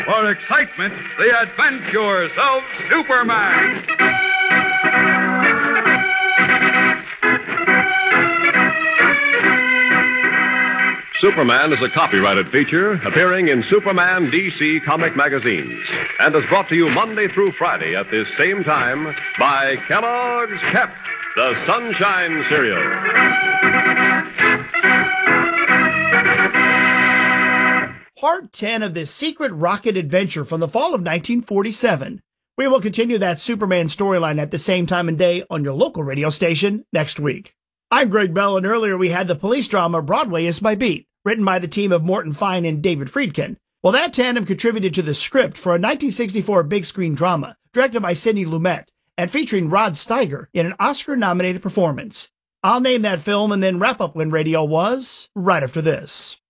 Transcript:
For excitement, the adventures of Superman. Superman is a copyrighted feature appearing in Superman DC comic magazines and is brought to you Monday through Friday at this same time by Kellogg's Pep, the Sunshine Cereal. Part 10 of this secret rocket adventure from the fall of 1947. We will continue that Superman storyline at the same time and day on your local radio station next week. I'm Greg Bell, and earlier we had the police drama Broadway is My Beat, written by the team of Morton Fine and David Friedkin. Well, that tandem contributed to the script for a 1964 big screen drama directed by Sidney Lumet and featuring Rod Steiger in an Oscar-nominated performance. I'll name that film and then wrap up when radio was right after this.